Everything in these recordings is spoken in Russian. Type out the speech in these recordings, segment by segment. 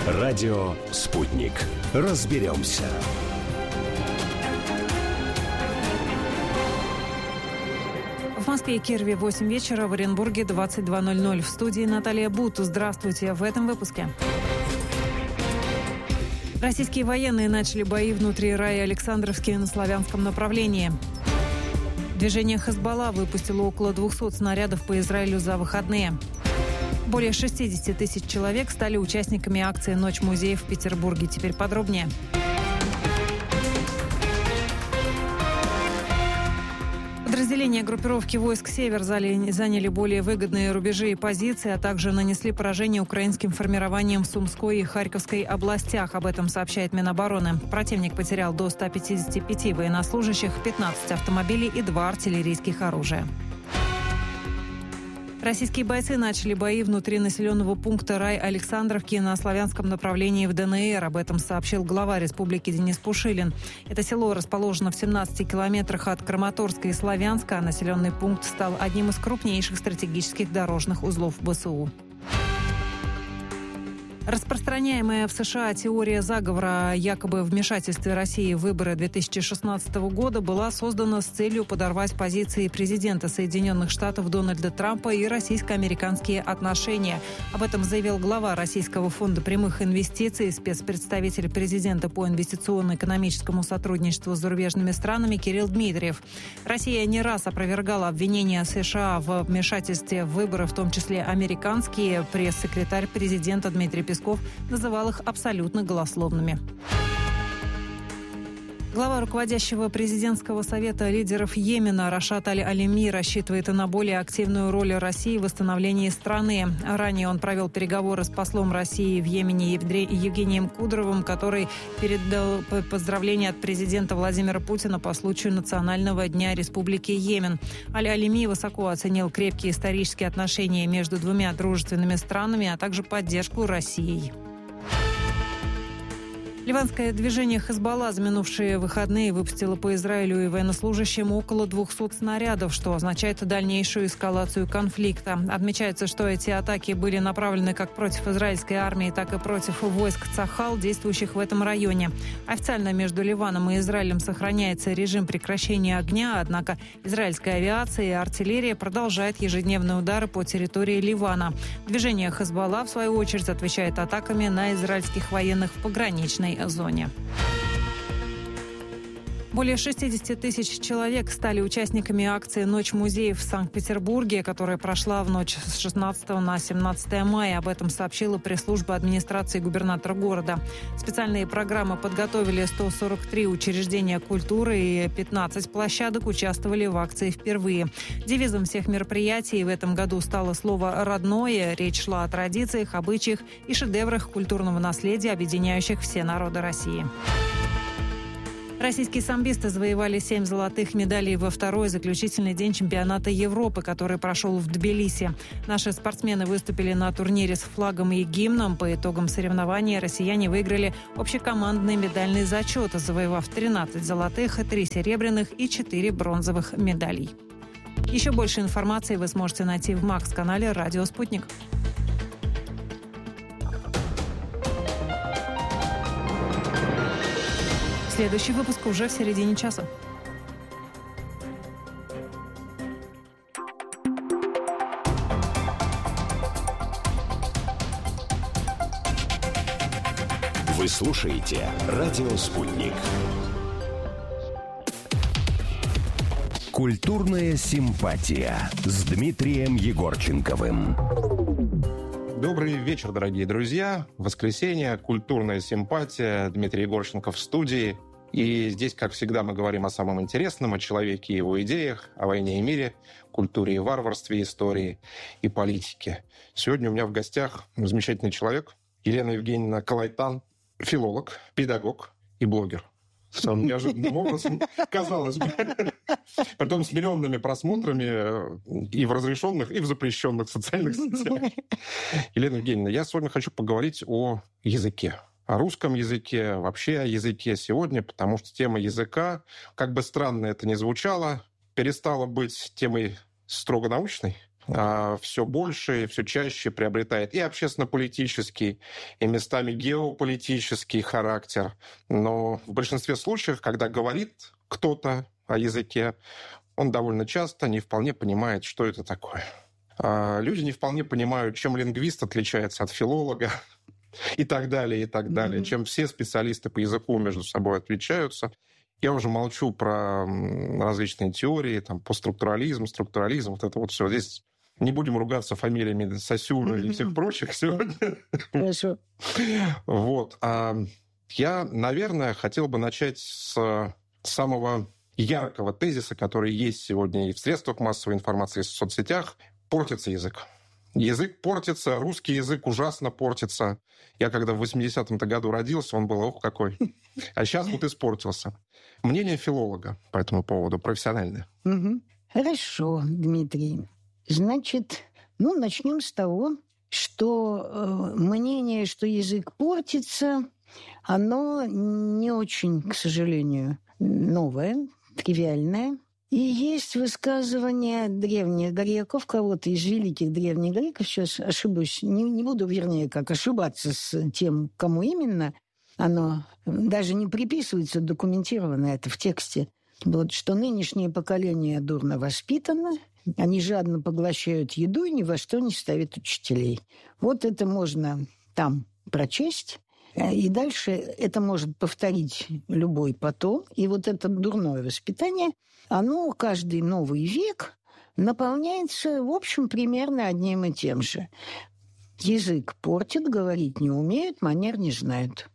Радио «Спутник». Разберемся. В Москве и Киеве 8 вечера, в Оренбурге 22:00. В студии Наталья Бут. Здравствуйте. В этом выпуске. Российские военные начали бои внутри района Александровский на славянском направлении. Движение Хезболла выпустило около 200 снарядов по Израилю за выходные. Более 60 тысяч человек стали участниками акции «Ночь музеев» в Петербурге. Теперь подробнее. Подразделения группировки войск «Север» заняли более выгодные рубежи и позиции, а также нанесли поражение украинским формированиям в Сумской и Харьковской областях. Об этом сообщает Минобороны. Противник потерял до 155 военнослужащих, 15 автомобилей и 2 артиллерийских оружия. Российские бойцы начали бои внутри населенного пункта Рай-Александровки на славянском направлении в ДНР. Об этом сообщил глава республики Денис Пушилин. Это село расположено в 17 километрах от Краматорска и Славянска, а населенный пункт стал одним из крупнейших стратегических дорожных узлов ВСУ. Распространяемая в США теория заговора о якобы вмешательстве России в выборы 2016 года была создана с целью подорвать позиции президента Соединенных Штатов Дональда Трампа и российско-американские отношения. Об этом заявил глава Российского фонда прямых инвестиций, спецпредставитель президента по инвестиционно-экономическому сотрудничеству с зарубежными странами Кирилл Дмитриев. Россия не раз опровергала обвинения США в вмешательстве в выборы, в том числе американские. Пресс-секретарь президента Дмитрий Песков называл их абсолютно голословными. Глава руководящего президентского совета лидеров Йемена Рашад Аль-Алими рассчитывает на более активную роль России в восстановлении страны. Ранее он провел переговоры с послом России в Йемене Евгением Кудровым, который передал поздравления от президента Владимира Путина по случаю Национального дня Республики Йемен. Аль-Алими высоко оценил крепкие исторические отношения между двумя дружественными странами, а также поддержку Россией. Ливанское движение Хезболла за минувшие выходные выпустило по Израилю и военнослужащим около 200 снарядов, что означает дальнейшую эскалацию конфликта. Отмечается, что эти атаки были направлены как против израильской армии, так и против войск Цахал, действующих в этом районе. Официально между Ливаном и Израилем сохраняется режим прекращения огня, однако израильская авиация и артиллерия продолжают ежедневные удары по территории Ливана. Движение Хезболла, в свою очередь, отвечает атаками на израильских военных в пограничной зоне. Более 60 тысяч человек стали участниками акции «Ночь музеев» в Санкт-Петербурге, которая прошла в ночь с 16 на 17 мая. Об этом сообщила пресс-служба администрации губернатора города. Специальные программы подготовили 143 учреждения культуры и 15 площадок участвовали в акции впервые. Девизом всех мероприятий в этом году стало слово «родное». Речь шла о традициях, обычаях и шедеврах культурного наследия, объединяющих все народы России. Российские самбисты завоевали 7 золотых медалей во второй заключительный день чемпионата Европы, который прошел в Тбилиси. Наши спортсмены выступили на турнире с флагом и гимном. По итогам соревнования россияне выиграли общекомандный медальный зачет, завоевав 13 золотых, 3 серебряных и 4 бронзовых медалей. Еще больше информации вы сможете найти в МАКС-канале «Радио Спутник». Следующий выпуск уже в середине часа. Вы слушаете «Радио Спутник». Культурная симпатия с Дмитрием Егорченковым. Добрый вечер, дорогие друзья. Воскресенье, культурная симпатия. Дмитрий Егорченков в студии. И здесь, как всегда, мы говорим о самом интересном, о человеке и его идеях, о войне и мире, культуре и варварстве, истории и политике. Сегодня у меня в гостях замечательный человек, Елена Евгеньевна Калайтан, филолог, педагог и блогер. Самым неожиданным образом, казалось бы. Потом с миллионными просмотрами и в разрешенных, и в запрещенных социальных сетях. Елена Евгеньевна, я с вами хочу поговорить о языке. О русском языке, вообще о языке сегодня, потому что тема языка, как бы странно это ни звучало, перестала быть темой строго научной, все больше и все чаще приобретает и общественно-политический, и местами геополитический характер. Но в большинстве случаев, когда говорит кто-то о языке, он довольно часто не вполне понимает, что это такое. Люди не вполне понимают, чем лингвист отличается от филолога и так далее, и так далее. Чем все специалисты по языку между собой отличаются. Я уже молчу про различные теории, там, постструктурализм, структурализм, вот это вот все. Здесь не будем ругаться фамилиями Сосюра и всех прочих сегодня. Хорошо. Вот. Я, наверное, хотел бы начать с самого яркого тезиса, который есть сегодня и в средствах массовой информации, и в соцсетях. Портится язык. Язык портится, русский язык ужасно портится. Я когда в 80-м году родился, он был, ох, какой. А сейчас вот испортился. Мнение филолога по этому поводу, профессиональное. Хорошо, Дмитрий. Значит, начнем с того, что мнение, что язык портится, оно не очень, к сожалению, новое, тривиальное. И есть высказывание древних греков, кого-то из великих древних греков, сейчас ошибусь, не буду, вернее, как ошибаться с тем, кому именно, оно даже не приписывается, документировано это в тексте, вот, что нынешнее поколение дурно воспитано, они жадно поглощают еду и ни во что не ставят учителей. Вот это можно там прочесть. И дальше это может повторить любой потом. И вот это дурное воспитание, оно каждый новый век наполняется, в общем, примерно одним и тем же. Язык портит, говорить не умеют, манер не знают.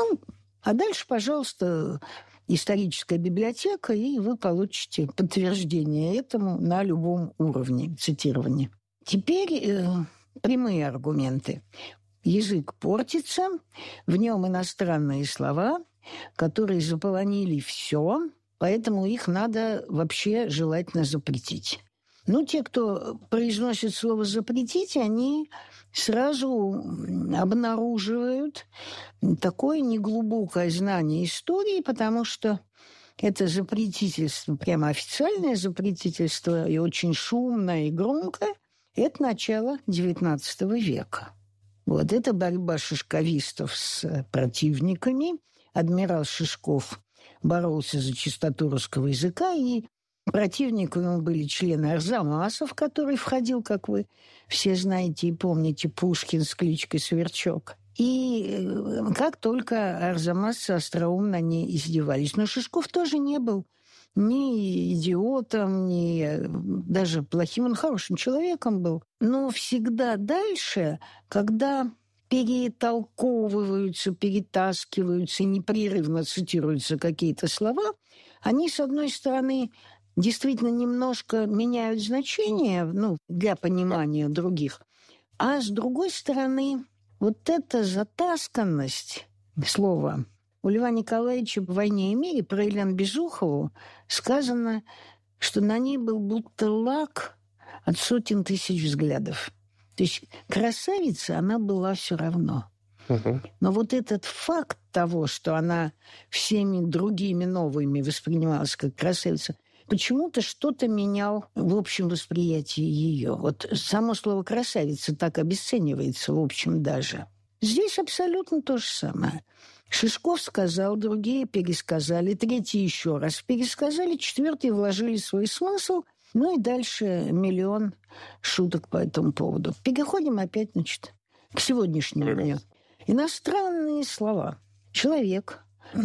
А дальше, пожалуйста, историческая библиотека, и вы получите подтверждение этому на любом уровне цитирования. Теперь прямые аргументы. Язык портится, в нем иностранные слова, которые заполонили все, поэтому их надо вообще желательно запретить. Те, кто произносит слово «запретить», они сразу обнаруживают такое неглубокое знание истории, потому что это запретительство, прямо официальное запретительство, и очень шумное и громкое, это начало XIX века. Вот это борьба шишковистов с противниками. Адмирал Шишков боролся за чистоту русского языка, и противниками были члены Арзамаса, в который входил, как вы все знаете и помните, Пушкин с кличкой Сверчок. И как только арзамасцы остроумно не издевались. Но Шишков тоже не был ни идиотом, ни даже плохим, он хорошим человеком был. Но всегда дальше, когда перетолковываются, перетаскиваются, непрерывно цитируются какие-то слова, они, с одной стороны, действительно немножко меняют значение, для понимания других, а с другой стороны, вот эта затасканность слова. У Льва Николаевича в «Войне и мире» про Елену Безухову сказано, что на ней был будто лак от сотен тысяч взглядов. То есть красавица она была все равно. Но вот этот факт того, что она всеми другими новыми воспринималась как красавица, почему-то что-то менял в общем восприятии ее. Вот само слово «красавица» так обесценивается, в общем, даже. Здесь абсолютно то же самое. Шишков сказал, другие пересказали, третьи еще раз пересказали, четвертые вложили свой смысл, и дальше миллион шуток по этому поводу. Переходим опять, к сегодняшнему дню. Иностранные слова. Человек,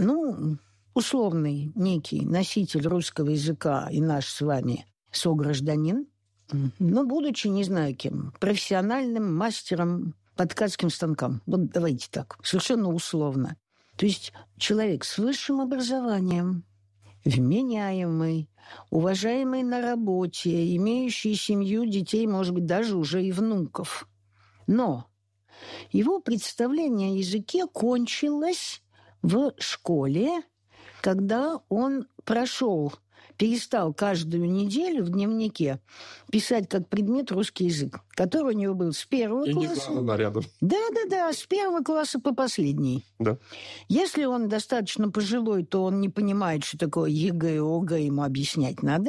условный некий носитель русского языка и наш с вами согражданин, будучи, не знаю кем, профессиональным мастером по ткацким станкам. Вот давайте так, совершенно условно. То есть человек с высшим образованием, вменяемый, уважаемый на работе, имеющий семью, детей, может быть, даже уже и внуков. Но его представление о языке кончилось в школе, когда он перестал каждую неделю в дневнике писать как предмет русский язык, который у него был с первого класса. И не рядом. Да, с первого класса по последний. Да. Если он достаточно пожилой, то он не понимает, что такое ЕГЭ и ОГЭ, ему объяснять надо.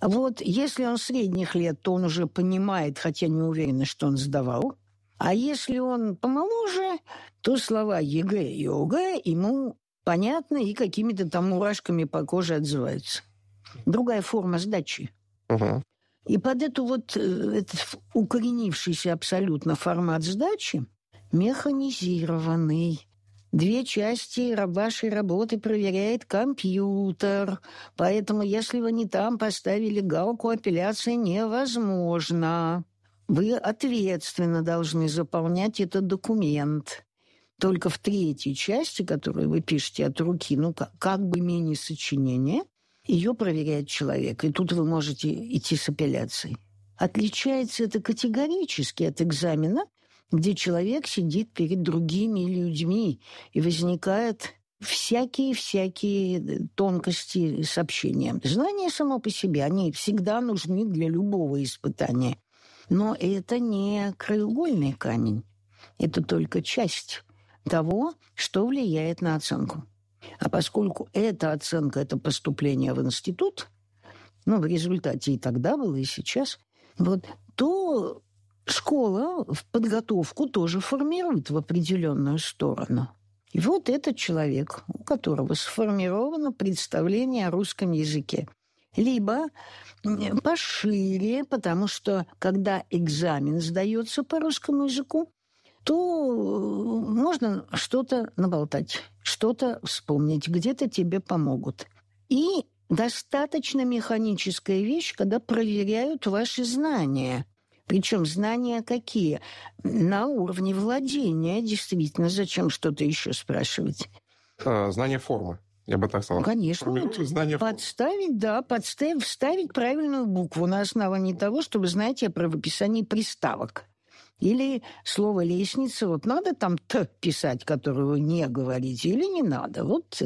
Вот если он средних лет, то он уже понимает, хотя не уверен, что он сдавал. А если он помоложе, то слова ЕГЭ и ОГЭ ему понятны и какими-то там мурашками по коже отзываются. Другая форма сдачи. Угу. И под этот укоренившийся абсолютно формат сдачи механизированный. 2 части вашей работы проверяет компьютер. Поэтому, если вы не там поставили галку, апелляция невозможна. Вы ответственно должны заполнять этот документ. Только в 3-й части, которую вы пишете от руки, как бы мини-сочинение, ее проверяет человек. И тут вы можете идти с апелляцией. Отличается это категорически от экзамена, где человек сидит перед другими людьми, и возникают всякие тонкости сообщения. Знания само по себе, они всегда нужны для любого испытания. Но это не краеугольный камень. Это только часть того, что влияет на оценку. А поскольку эта оценка – это поступление в институт, в результате и тогда было, и сейчас, то школа в подготовку тоже формирует в определенную сторону. И вот этот человек, у которого сформировано представление о русском языке, либо пошире, потому что когда экзамен сдается по русскому языку, то можно что-то наболтать, что-то вспомнить, где-то тебе помогут. И достаточно механическая вещь, когда проверяют ваши знания. Причем знания какие? На уровне владения, действительно. Зачем что-то еще спрашивать? Знание формы, я бы так сказал. Конечно. Вставить правильную букву на основании того, чтобы знать о правописании приставок. Или слово «лестница», надо там «т» писать, которое вы не говорите, или не надо.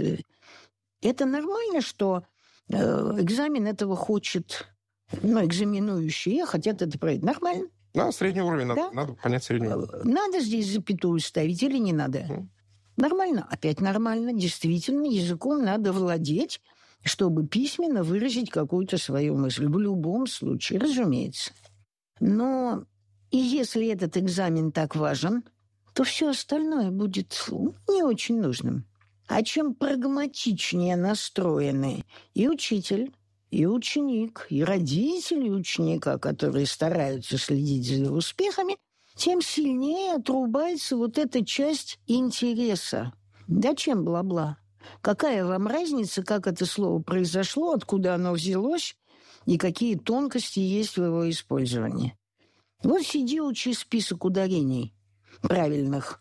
Это нормально, что экзамен этого хочет, экзаменующие хотят это проверить. Нормально. Да, средний уровень, да? Надо понять средний уровень. Надо здесь запятую ставить или не надо? Нормально, опять нормально. Действительно, языком надо владеть, чтобы письменно выразить какую-то свою мысль. В любом случае, разумеется. Но и если этот экзамен так важен, то все остальное будет не очень нужным. А чем прагматичнее настроены и учитель, и ученик, и родители ученика, которые стараются следить за его успехами, тем сильнее отрубается эта часть интереса. Зачем бла-бла? Какая вам разница, как это слово произошло, откуда оно взялось, и какие тонкости есть в его использовании? Сиди, учи список ударений правильных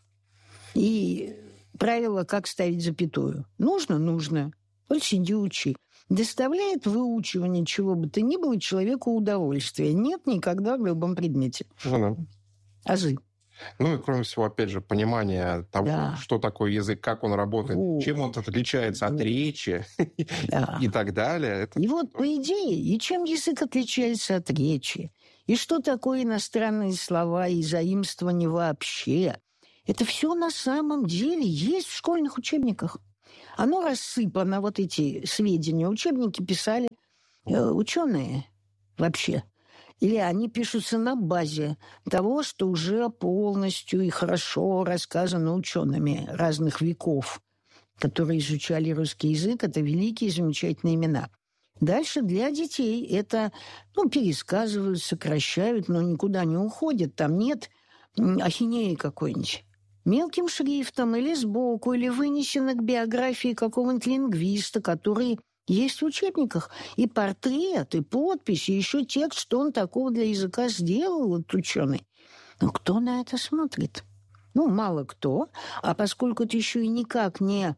и правила, как ставить запятую. Нужно. Сиди, учи. Доставляет выучивание чего бы то ни было человеку удовольствие? Нет никогда в любом предмете. Азы. И кроме всего, опять же, понимание того, что такое язык, как он работает, чем он отличается от речи и так далее. И по идее, и чем язык отличается от речи, и что такое иностранные слова и заимствования вообще, это все на самом деле есть в школьных учебниках. Оно рассыпано, эти сведения. Учебники писали ученые вообще. Или они пишутся на базе того, что уже полностью и хорошо рассказано учеными разных веков, которые изучали русский язык. Это великие замечательные имена. Дальше для детей это пересказывают, сокращают, но никуда не уходят. Там нет ахинеи какой-нибудь. Мелким шрифтом или сбоку, или вынесено к биографии какого-нибудь лингвиста, который есть в учебниках. И портрет, и подпись, и еще текст, что он такого для языка сделал, ученый. Но кто на это смотрит? Мало кто. А поскольку это еще и никак не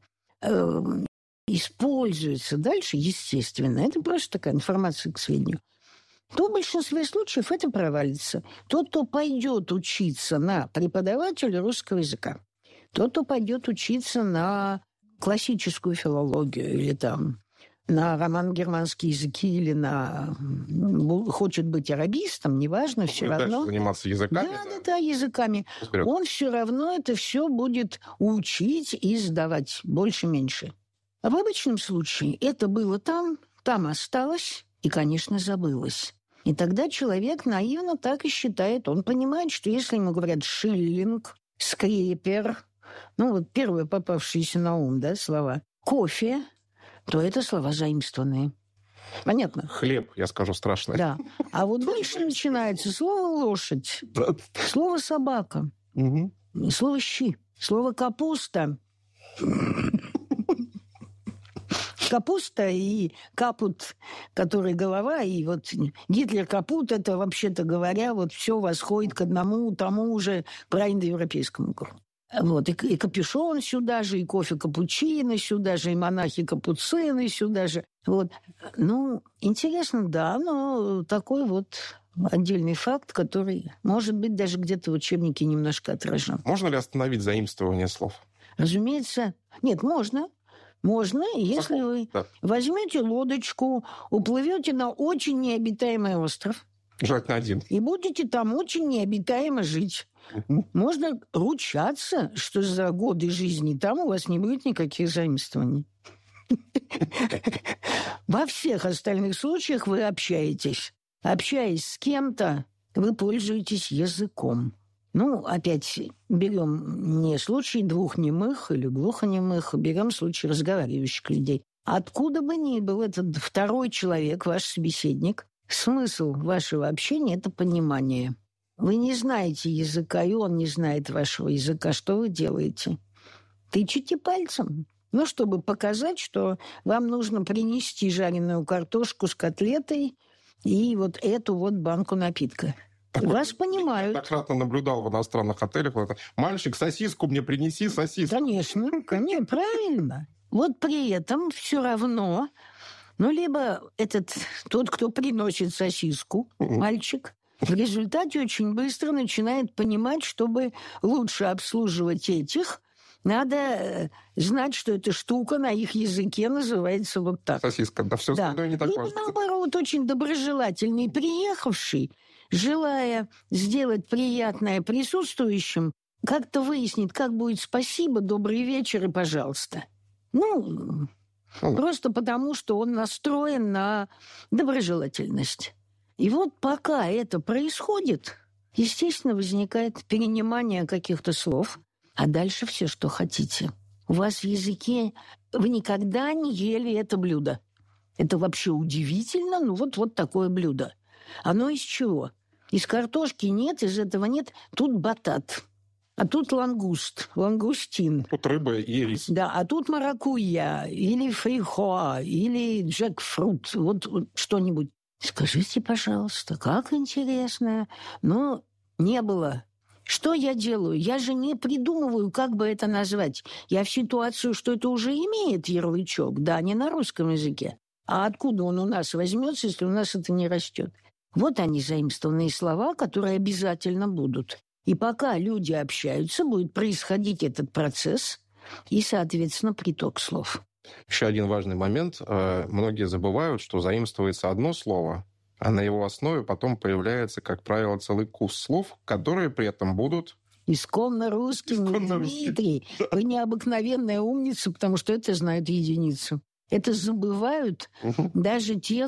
используется дальше, естественно, это просто такая информация к сведению, то в большинстве случаев это провалится. Тот, кто пойдет учиться на преподавателя русского языка, тот, кто пойдет учиться на классическую филологию или на романо-германские языки или хочет быть арабистом, неважно, все равно. Заниматься языками. Да, языками. Вперед. Он все равно это все будет учить и сдавать больше-меньше. А в обычном случае это было там осталось, И, конечно, забылось. И тогда человек наивно так и считает. Он понимает, что если ему говорят «шиллинг», «скрепер», ну вот первые попавшиеся на ум, да, слова, «кофе», то это слова заимствованные. Понятно? Хлеб, я скажу, страшное. Да. А вот дальше начинается слово «лошадь», слово «собака», слово «щи», слово «капуста». Капуста и капут, который голова, и вот Гитлер капут, это, вообще-то говоря, вот все восходит к одному тому же проиндоевропейскому кругу. Вот, и капюшон сюда же, и кофе-капучино сюда же, и монахи-капуцины сюда же. Вот. Ну, интересно, да, но такой вот отдельный факт, который, может быть, даже где-то в учебнике немножко отражен. Можно ли остановить заимствование слов? Разумеется. Нет, можно. Можно, если вы возьмете лодочку, уплывете на очень необитаемый остров. Желательно один. И будете там очень необитаемо жить. Можно ручаться, что за годы жизни там у вас не будет никаких заимствований. Во всех остальных случаях вы общаетесь. Общаясь с кем-то, вы пользуетесь языком. Ну, опять берем не случай глухонемых или глухонемых, берем случай разговаривающих людей. Откуда бы ни был этот второй человек, ваш собеседник, смысл вашего общения – это понимание. Вы не знаете языка, и он не знает вашего языка. Что вы делаете? Тычете пальцем. Ну, чтобы показать, что вам нужно принести жареную картошку с котлетой и вот эту вот банку напитка. Вас понимают. Я многократно наблюдал в иностранных отелях. Мальчик, сосиску мне принеси, сосиску. Конечно, правильно. Вот при этом все равно, ну, либо тот, кто приносит сосиску, мальчик, в результате очень быстро начинает понимать, чтобы лучше обслуживать этих, надо знать, что эта штука на их языке называется вот так. Сосиска, да, все остальное не так важно. Либо, наоборот, очень доброжелательный приехавший, желая сделать приятное присутствующим, как-то выяснит, как будет спасибо, добрый вечер и пожалуйста. Ну, просто потому, что он настроен на доброжелательность. И вот пока это происходит, естественно, возникает перенимание каких-то слов, а дальше все, что хотите. У вас в языке вы никогда не ели это блюдо. Это вообще удивительно, ну вот такое блюдо. Оно из чего? Из картошки нет, из этого нет. Тут батат, а тут лангустин. Тут рыба и рис. Да, а тут маракуйя, или фрихоа, или джекфрут, вот что-нибудь. Скажите, пожалуйста, как интересно. Но не было. Что я делаю? Я же не придумываю, как бы это назвать. Я в ситуацию, что это уже имеет ярлычок, да, не на русском языке. А откуда он у нас возьмется, если у нас это не растет? Вот они, заимствованные слова, которые обязательно будут. И пока люди общаются, будет происходить этот процесс и, соответственно, приток слов. Еще один важный момент. Многие забывают, что заимствуется одно слово, а на его основе потом появляется, как правило, целый курс слов, которые при этом будут... Исконно русскими, Дмитрий. Да. Вы необыкновенная умница, потому что это знают единицу. Это забывают даже те,